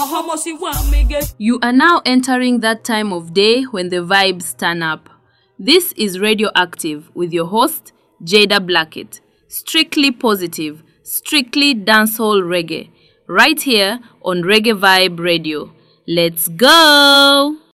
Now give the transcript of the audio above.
You are now entering that time of day when the vibes turn up. This is Radioactive with your host, Jada Blackett. Strictly positive, strictly dancehall reggae. Right here on Reggae Vibe Radio. Let's go!